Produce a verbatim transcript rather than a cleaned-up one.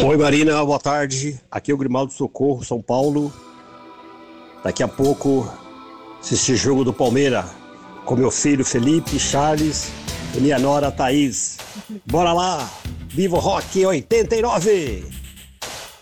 Oi Marina, boa tarde. Aqui é o Grimaldo Socorro, São Paulo. Daqui a pouco assistir jogo do Palmeiras com meu filho Felipe, Charles e minha nora Thaís. Bora lá! Viva o Rock oitenta e nove!